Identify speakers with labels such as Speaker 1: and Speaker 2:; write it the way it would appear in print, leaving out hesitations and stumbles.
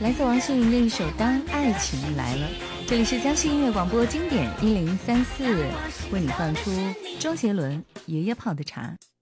Speaker 1: 来自王心凌的一首《当爱情来了》。这里是江西音乐广播经典1034，为你放出周杰伦《爷爷泡的茶》。